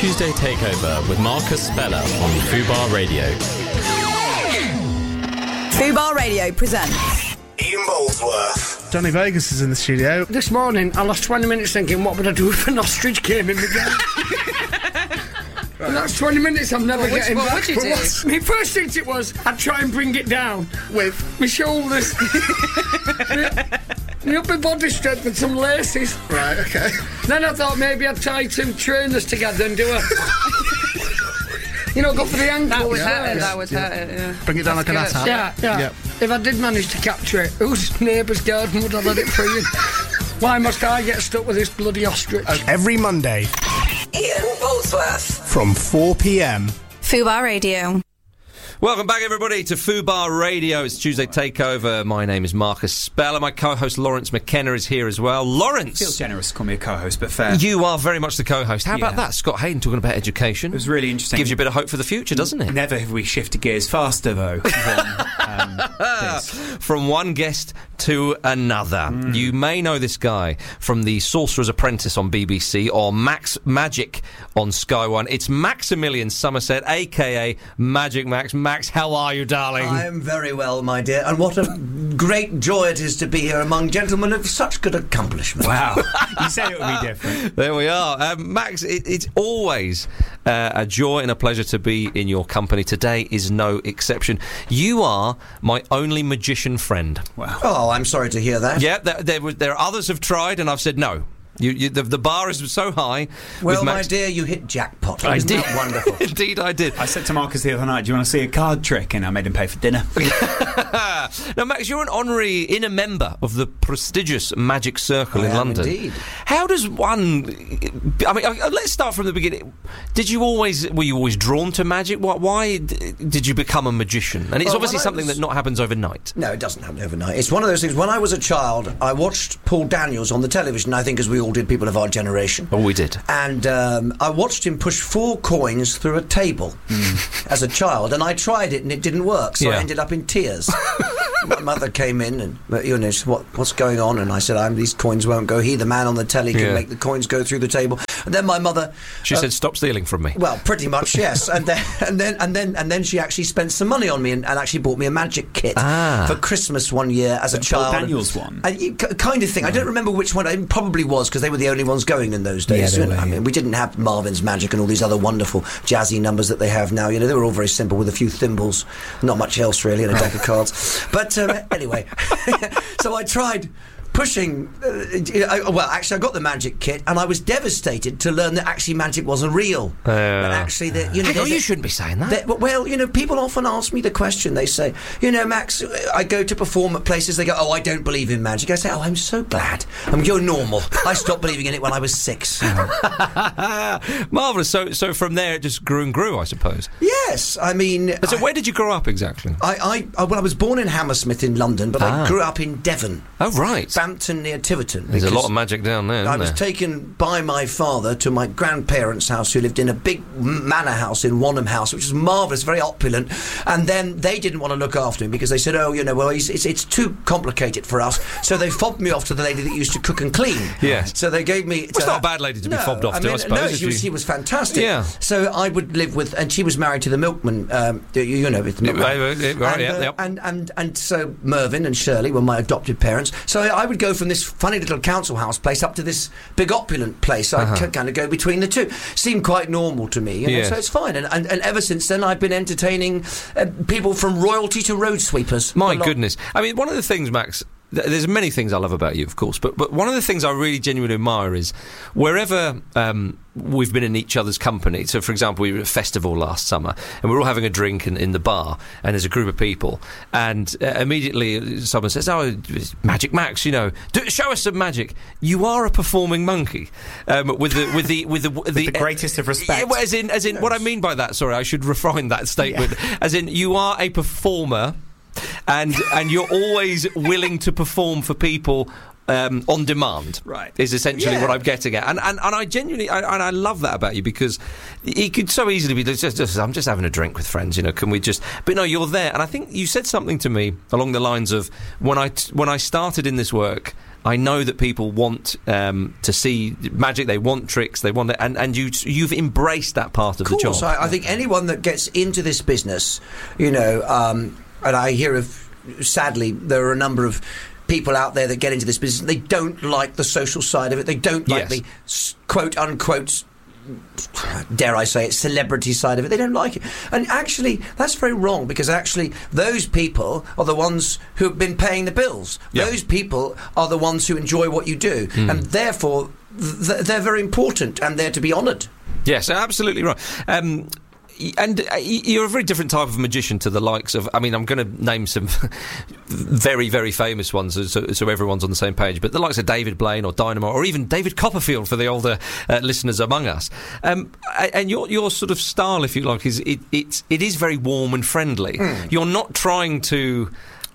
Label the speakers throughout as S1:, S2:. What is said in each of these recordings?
S1: Tuesday Takeover with Marcus Speller on Fubar Radio.
S2: Fubar Radio presents
S3: Ian Boldsworth.
S4: Johnny Vegas is in the studio.
S5: This morning, I lost 20 minutes thinking, what would I do if an ostrich came in again? And that's 20 minutes I'm never getting back.
S6: What would you do?
S5: My first instinct was, I'd try and bring it down with my shoulders. My upper body strength and some laces.
S4: Right, okay.
S5: Then I thought maybe I'd tie two trainers together and do a... go for the ankle.
S6: That would hurt it, that would hurt it, yeah.
S4: Bring it down like an attack.
S5: Yeah.
S4: Yep.
S5: If I did manage to capture it, whose neighbour's garden would I let it free in? Why must I get stuck with this bloody ostrich?
S3: Every Monday
S2: Ian Boldsworth.
S3: from 4 p.m.
S2: Fubar Radio.
S7: Welcome back, everybody, to Fubar Radio. It's Tuesday Takeover. My name is Marcus Speller. My co-host Lawrence McKenna is here as well. Lawrence!
S8: Feels generous to call me a co-host, but fair.
S7: You are very much the co-host. How about that? Scott Hayden talking about education.
S8: It was really interesting.
S7: Gives you a bit of hope for the future, doesn't it?
S8: Never have we shifted gears faster, though, than this.
S7: From one guest to another. You may know this guy from The Sorcerer's Apprentice on BBC or Max Magic on Sky One. It's Maximilian Somerset, a.k.a. Magic Max. Max, how are you, darling?
S9: I am very well, my dear, and what a great joy it is to be here among gentlemen of such good accomplishment.
S8: Wow. You said it would be different.
S7: There we are. Max, it's always a joy and a pleasure to be in your company. Today is no exception. You are my only magician friend.
S8: Wow.
S9: Oh, I'm sorry to hear that.
S7: Yeah, there are others have tried, and I've said no. The bar is so high.
S9: Well,
S7: with
S9: my
S7: Max.
S9: dear, you hit jackpot.
S7: I
S9: Isn't
S7: did.
S9: that wonderful?
S7: Indeed, I did.
S8: I said to Marcus the other night, do you want to see a card trick? And I made him pay for dinner.
S7: Now, Max, you're an honorary inner member of the prestigious Magic Circle in
S9: am
S7: London.
S9: indeed.
S7: How does one... I mean, let's start from the beginning. Were you always drawn to magic? Why did you become a magician? And it's
S9: Well,
S7: obviously
S9: when I
S7: something
S9: was-
S7: that not happens overnight.
S9: No, it doesn't happen overnight. It's one of those things. When I was a child, I watched Paul Daniels on the television, I think as we all did, people of our generation.
S7: Oh, we did.
S9: And I watched him push 4 coins through a table as a child, and I tried it and it didn't work, so I
S7: Yeah.
S9: ended up in tears. My mother came in and, what's going on? And I said, these coins won't go. He, the man on the telly, can make the coins go through the table. And then my mother...
S7: She said, stop stealing from me.
S9: Well, pretty much, yes. and then she actually spent some money on me and actually bought me a magic kit for Christmas one year as a child.
S8: Paul Daniels one?
S9: Kind of thing. I don't remember which one. It probably was, because they were the only ones going in those days.
S8: Yeah, they were,
S9: I mean, we didn't have Marvin's Magic and all these other wonderful jazzy numbers that they have now. They were all very simple with a few thimbles, not much else really, and a deck of cards. But anyway, so I tried pushing... I got the magic kit, and I was devastated to learn that actually magic wasn't real. That actually...
S7: you shouldn't be saying that.
S9: People often ask me the question. They say, Max, I go to perform at places, they go, I don't believe in magic. I say, I'm so glad. You're normal. I stopped believing in it when I was 6.
S7: Marvellous. So from there it just grew and grew, I suppose.
S9: Yes, I mean...
S7: So where did you grow up exactly?
S9: I was born in Hammersmith in London, but I grew up in Devon.
S7: Oh, right.
S9: Bampton near Tiverton.
S7: There's a lot of magic down there, isn't
S9: I was
S7: there?
S9: taken by my father to my grandparents' house, who lived in a big manor house in Wanham House, which was marvellous, very opulent. And then they didn't want to look after him because they said, it's too complicated for us. So they fobbed me off to the lady that used to cook and clean.
S7: Yes.
S9: So they gave me...
S7: Well, it's not a bad lady to be fobbed off to, I suppose.
S9: No, she was fantastic.
S7: Yeah.
S9: So I would live with... And she was married to the milkman, with the milkman.
S7: Right,
S9: And so Mervyn and Shirley were my adopted parents. So I would go from this funny little council house place up to this big opulent place. I'd kind of go between the two. Seemed quite normal to me,
S7: Yes.
S9: so it's fine. And ever since then, I've been entertaining people from royalty to road sweepers.
S7: My goodness. I mean, one of the things, Max... There's many things I love about you, of course, but one of the things I really genuinely admire is wherever we've been in each other's company. So, for example, we were at a festival last summer, and we're all having a drink in the bar, and there's a group of people, and immediately someone says, "Oh, Magic Max, show us some magic." You are a performing monkey, with the
S8: greatest of respect.
S7: As in, yes. What I mean by that. Sorry, I should refine that statement. Yeah. As in, you are a performer. And you're always willing to perform for people on demand.
S8: Right.
S7: Is essentially what I'm getting at. And I genuinely I love that about you, because it could so easily be just I'm just having a drink with friends, can we just... But no, you're there. And I think you said something to me along the lines of when I started in this work, I know that people want to see magic. They want tricks. They want it, and you've embraced that part of the job.
S9: I think anyone that gets into this business, you know, and I hear of, sadly, there are a number of people out there that get into this business. They don't like the social side of it. They don't like the quote unquote, dare I say it, celebrity side of it. They don't like it. And actually, that's very wrong, because actually those people are the ones who have been paying the bills. Yep. Those people are the ones who enjoy what you do. And therefore, they're very important and they're to be honoured. Yes,
S7: absolutely right. And you're a very different type of magician to the likes of... I mean, I'm going to name some very, very famous ones so everyone's on the same page, but the likes of David Blaine or Dynamo or even David Copperfield for the older listeners among us. And your sort of style, if you like, is it is very warm and friendly. You're not trying to...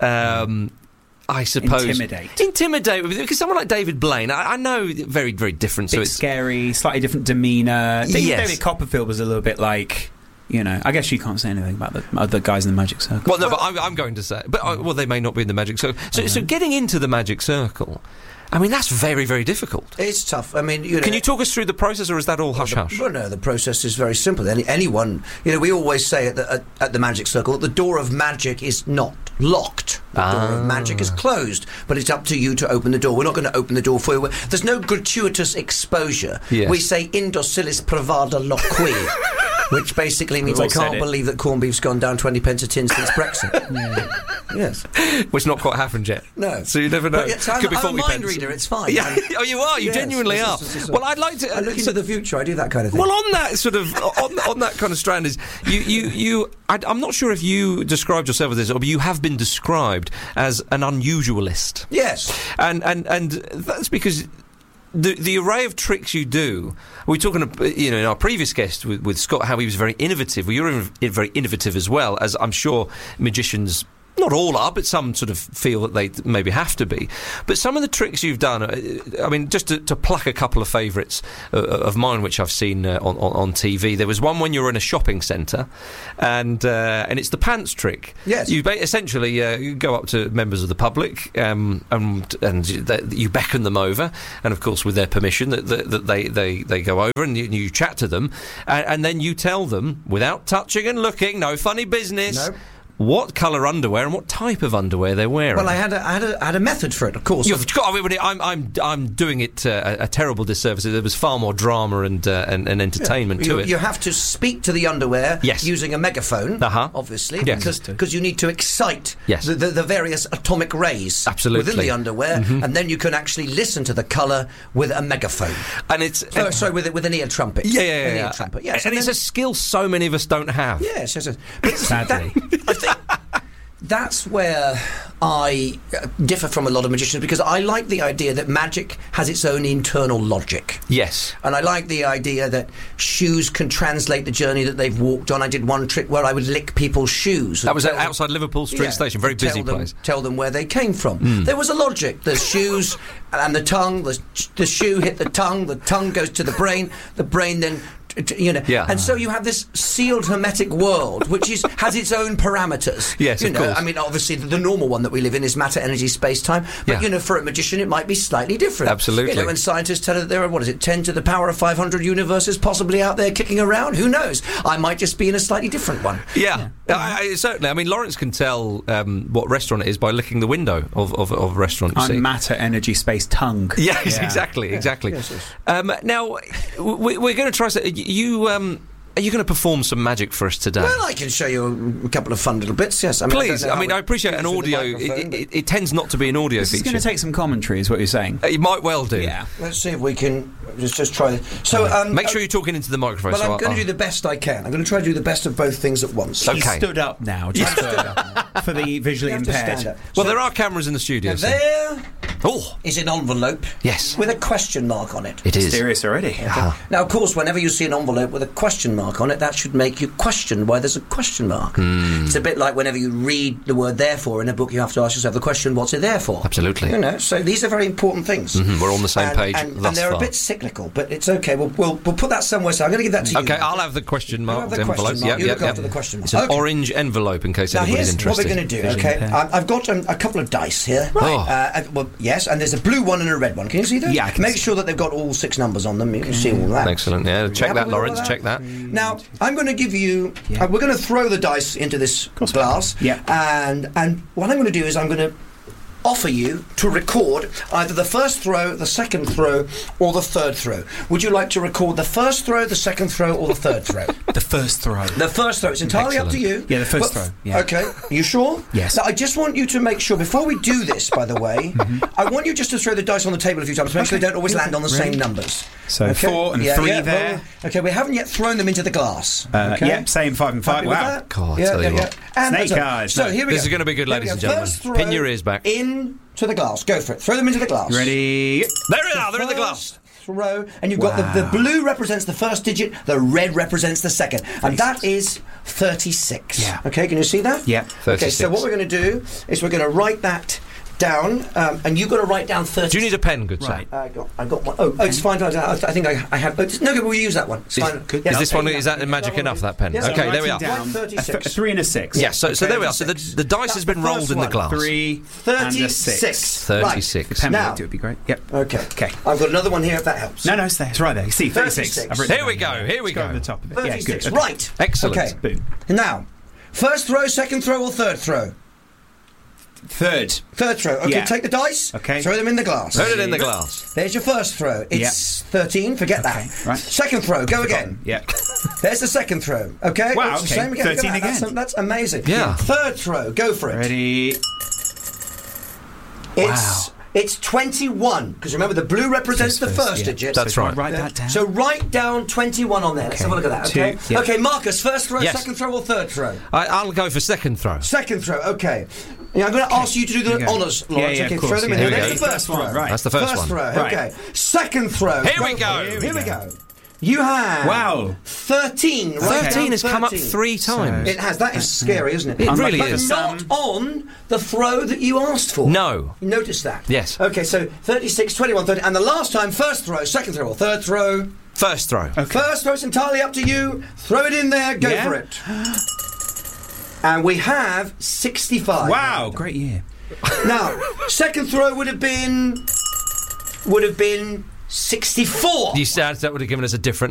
S7: I suppose intimidate because someone like David Blaine, I know, very, very different.
S8: Bit scary, slightly different demeanour. David Copperfield was a little bit like, you know, I guess you can't say anything about the other guys in the Magic Circle.
S7: Well, no, but I'm going to say, but they may not be in the Magic Circle. So getting into the Magic Circle, I mean, that's very, very difficult.
S9: It's tough. I mean, you know,
S7: can you talk us through the process, or is that all hush-hush?
S9: Well, no, the process is very simple. Anyone, you know, we always say at the Magic Circle, the door of magic is not locked. The door of magic is closed, but it's up to you to open the door. We're not going to open the door for you. There's no gratuitous exposure. Yes. We say indocilis pravada loqui, which basically means I can't believe that corned beef's gone down 20 pence a tin since Brexit. Yes.
S7: Which not quite happened yet.
S9: No.
S7: So you never know.
S9: Could be 40 I'm a mind reader, it's fine.
S7: Yeah. Oh, you are? You genuinely are? Well, I'd like to...
S9: I look into the future, I do that kind of thing.
S7: Well, on that sort of... on that kind of strand is... I'm not sure if you described yourself as this, or you have been described as an unusualist.
S9: Yes.
S7: And that's because... The array of tricks you do, we were talking, you know, in our previous guest with Scott, how he was very innovative. Well, you're very innovative as well, as I'm sure magicians, not all are, but some sort of feel that they maybe have to be. But some of the tricks you've done, I mean, just to pluck a couple of favourites of mine, which I've seen on TV. There was one when you're in a shopping centre, and it's the pants trick.
S9: Yes.
S7: You essentially you go up to members of the public, and you beckon them over, and of course with their permission that they go over, and you chat to them, and then you tell them, without touching and looking, no funny business.
S9: Nope.
S7: What colour underwear and what type of underwear they're wearing.
S9: Well, I had a method for it, of course.
S7: I'm doing it a terrible disservice. There was far more drama and entertainment to it.
S9: You have to speak to the underwear using a megaphone, obviously, because you need to excite the various atomic rays within the underwear, and then you can actually listen to the colour with a megaphone.
S7: And it's
S9: with an ear trumpet.
S7: Ear trumpet. Yes, and it's a skill so many of us don't have.
S9: Yes.
S8: But sadly.
S9: I think that's where I differ from a lot of magicians, because I like the idea that magic has its own internal logic.
S7: Yes.
S9: And I like the idea that shoes can translate the journey that they've walked on. I did one trick where I would lick people's shoes.
S7: That was outside Liverpool Street Station, very busy place.
S9: Tell them where they came from. There was a logic. The shoes and the tongue, the shoe hit the tongue goes to the brain then... You know, and so you have this sealed hermetic world, which has its own parameters.
S7: Yes,
S9: of
S7: course.
S9: I mean, obviously, the normal one that we live in is matter, energy, space, time. But you know, for a magician, it might be slightly different.
S7: Absolutely.
S9: You know, when scientists tell us that there are 10 to the power of 500 universes possibly out there kicking around. Who knows? I might just be in a slightly different one.
S7: Yeah. Certainly. I mean, Lawrence can tell what restaurant it is by licking the window of a restaurant.
S8: I'm matter, energy, space, tongue.
S7: Yes, exactly. Yes. Now, we're going to try. Are you going to perform some magic for us today?
S9: Well, I can show you a couple of fun little bits, yes.
S7: Please. I appreciate an audio. It tends not to be an audio feature.
S8: This is going to take some commentary, is what you're saying.
S7: It might well do.
S8: Yeah.
S9: Let's see if we can just try this. So,
S7: make sure you're talking into the microphone.
S9: Well, I'm going to do the best I can. I'm going to try to do the best of both things at once.
S8: He stood up now. Just stood up for the visually impaired.
S7: Well, there are cameras in the studio.
S9: There is an envelope.
S7: Yes.
S9: With a question mark on it.
S7: It is.
S8: Mysterious already.
S9: Okay. Now, of course, whenever you see an envelope with a question mark on it, that should make you question why there's a question mark. It's a bit like whenever you read the word therefore in a book, you have to ask yourself the question, what's it there for?
S7: Absolutely.
S9: You know, so these are very important things.
S7: We're on the same page
S9: and
S7: thus
S9: they're
S7: far.
S9: a bit cyclical, but it's okay. We'll put that somewhere. So I'm going to give that to you.
S7: Okay, I'll have the question mark envelope.
S9: You look after the question mark.
S7: It's an orange envelope in case
S9: now
S7: anybody's interested.
S9: Now here's what we're going to do, okay? I've got a couple of dice here.
S7: Right.
S9: Yes, and there's a blue one and a red one. Can you see that?
S8: Yeah, I can
S9: Make
S8: see.
S9: sure that they've got all 6 numbers on them. You can see all that.
S7: Excellent. Yeah, check
S9: happy
S7: that,
S9: with all
S7: Lawrence.
S9: that?
S7: Check that.
S9: Now, I'm going to give you... we're going to throw the dice into this glass.
S8: Yeah.
S9: And what I'm going to do is I'm going to offer you to record either the first throw, the second throw, or the third throw. Would you like to record the first throw, the second throw, or the third throw?
S8: The first throw.
S9: The first throw. It's entirely up to you.
S8: Yeah, the first throw. Yeah.
S9: Okay. You sure?
S8: Yes.
S9: Now, I just want you to make sure, before we do this, by the way, I want you just to throw the dice on the table a few times to make sure they don't always land on the same numbers.
S8: So 4 and 3 there.
S9: Okay, we haven't yet thrown them into the glass. Okay?
S8: Yep, same 5 and 5.
S9: Happy with
S8: Wow.
S9: that?
S7: God, I tell you what.
S9: And
S8: Snake eyes.
S9: So here we go.
S7: This is going to be good,
S9: Here we
S7: ladies
S9: go.
S7: and gentlemen.
S9: First throw
S7: Pin your ears back.
S9: In to the glass. Go for it. Throw them into the glass.
S8: Ready?
S7: There we are. They're in the glass.
S9: Throw, and you've got the blue represents the first digit, the red represents the second, and that is 36.
S8: Yeah.
S9: Okay, can you see that?
S8: Yeah.
S9: Okay,
S7: 36.
S9: so what we're going to do is we're going to write that down, and you've got to write down 30.
S7: Do you need a pen, good sir?
S9: I got one. Oh, it's fine. I think I have. No, good. We'll use that one. It's fine. Yeah,
S7: Is this
S9: I'll
S7: one?
S9: take
S7: Is that magic enough? That pen?
S9: Yes,
S7: Okay,
S9: I'm
S7: there we are.
S8: Down
S9: Right, 36.
S8: a 3 and a 6.
S7: Yes. So there we are. So the dice
S9: That's
S7: has been
S9: the
S7: rolled
S9: first
S7: in the
S9: one.
S7: glass.
S8: 3 and a 6.
S9: 36.
S7: 36.
S8: Pen
S9: Now-
S8: would do, would be great. Yep.
S9: Okay.
S8: Okay.
S9: I've got another one here if that helps.
S8: No, it's there. It's right there. You see, 36.
S9: 36.
S8: I've written
S7: Here
S8: it
S7: we
S8: down.
S7: go. Here we
S8: Let's go
S7: go.
S8: over the top of it. Yeah,
S9: 36.
S8: good.
S9: Right.
S7: Excellent.
S9: Okay.
S8: Boom.
S9: Now, first throw, second throw, or third throw?
S8: Third.
S9: Third throw. Okay,
S8: Yeah.
S9: take the dice.
S8: Okay.
S9: Throw them in the glass.
S7: Put it in the glass.
S9: There's your first throw. It's 13. Forget
S8: Okay,
S9: that.
S8: right.
S9: Second throw. Go again.
S8: Yeah.
S9: There's the second throw. Okay.
S8: Wow,
S9: It's the
S8: okay.
S9: same again.
S8: 13
S9: Look at that.
S8: again.
S9: That's amazing.
S7: Yeah.
S9: Third throw. Go for it.
S8: Ready?
S9: It's 21 because remember the blue represents the first
S8: yeah.
S9: digit.
S7: That's
S8: So
S7: right.
S8: write that down.
S9: So write down 21 on there. Let's
S8: Okay.
S9: have a look at that. Okay.
S8: 2, yeah.
S9: Okay, Marcus. First throw,
S7: Yes.
S9: second throw, or third throw?
S7: I'll go for second throw.
S9: Second throw. Okay. Yeah, I'm going to ask you to do
S8: Here
S9: the
S8: you go.
S9: honours,
S8: Yeah,
S9: Lawrence.
S8: yeah,
S9: Okay,
S8: of
S9: throw
S8: course,
S9: them in
S8: yeah.
S9: here.
S7: Here we
S9: There's
S7: go.
S9: the first throw.
S8: Right.
S7: That's the first one.
S9: throw.
S8: Right.
S9: Okay. Second throw.
S7: Here we go.
S9: Here we go. You have
S8: Wow.
S9: 13. Write
S7: 13
S9: down
S7: has come up
S9: 13.
S7: 3 times.
S9: It has. That is scary, isn't it?
S7: It really
S9: but
S7: is.
S9: not on the throw that you asked for.
S7: No.
S9: You noticed that?
S7: Yes.
S9: Okay, so 36, 21, 30. And the last time, first throw, second throw, or third throw.
S7: First throw.
S9: First throw, it's entirely up to you. Throw it in there. Go
S8: Yeah.
S9: for it. And we have 65.
S8: Wow, great year.
S9: Now, second throw would have been 64.
S7: You said that would have given us a different